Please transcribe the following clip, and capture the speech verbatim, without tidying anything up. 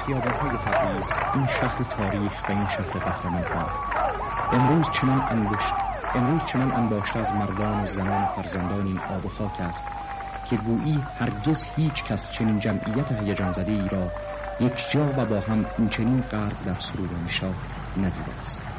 خیابان‌های تبریز، این شهر تاریخ و این شهر قهرمان‌ها، امروز چنان انباشت امروز چنان انباشته از مردان و زنان و فرزندان این آب و خاک است که گویی هرگز هیچ کس چنین جمعیت هیجان زده‌ای را یک جا و با هم این چنین غرق در سرور و نشاط ندیده است.